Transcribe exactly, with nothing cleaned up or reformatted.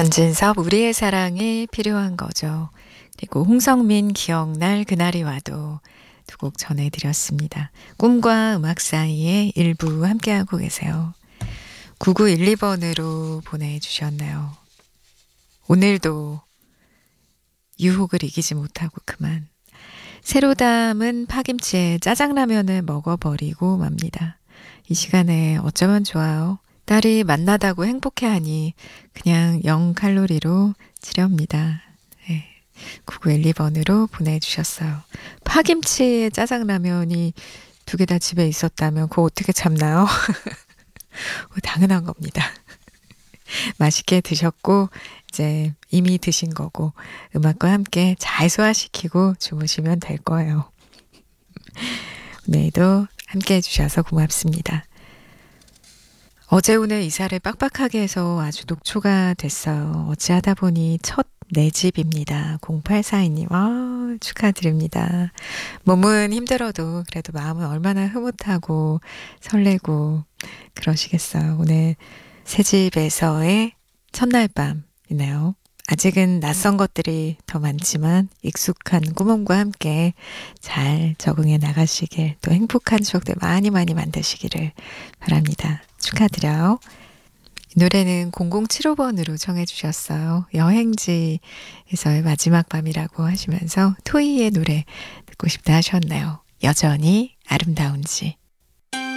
전진섭 우리의 사랑이 필요한 거죠. 그리고 홍성민 기억날 그날이 와도 두 곡 전해드렸습니다. 꿈과 음악 사이에 일부 함께하고 계세요. 구구일이 번으로 보내주셨네요. 오늘도 유혹을 이기지 못하고 그만. 새로 담은 파김치에 짜장라면을 먹어버리고 맙니다. 이 시간에 어쩌면 좋아요. 딸이 만나다고 행복해하니 그냥 영 칼로리로 치렵니다. 네. 구구일이 번으로 보내주셨어요. 파김치에 짜장라면이 두 개 다 집에 있었다면 그거 어떻게 참나요? 당연한 겁니다. 맛있게 드셨고 이제 이미 드신 거고 음악과 함께 잘 소화시키고 주무시면 될 거예요. 오늘도 함께 해주셔서 고맙습니다. 어제 오늘 이사를 빡빡하게 해서 아주 녹초가 됐어요. 어찌하다 보니 첫 내 집입니다. 공팔사이 님 아, 축하드립니다. 몸은 힘들어도 그래도 마음은 얼마나 흐뭇하고 설레고 그러시겠어요. 오늘 새 집에서의 첫날 밤이네요. 아직은 낯선 것들이 더 많지만 익숙한 꾸mom과 함께 잘 적응해 나가시길 또 행복한 추억들 많이 많이 만드시기를 바랍니다. 축하드려요. 이 노래는 공공칠오 번으로 청해 주셨어요. 여행지에서의 마지막 밤이라고 하시면서 토이의 노래 듣고 싶다 하셨네요. 여전히 아름다운지.